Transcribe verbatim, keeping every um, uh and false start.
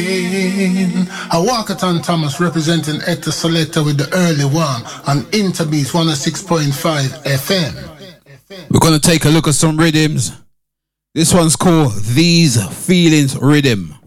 I Walkerton Thomas representing Hector Selector with the early one on Interbeats one oh six point five F M. We're going to take a look at some rhythms. This one's called These Feelings Rhythm.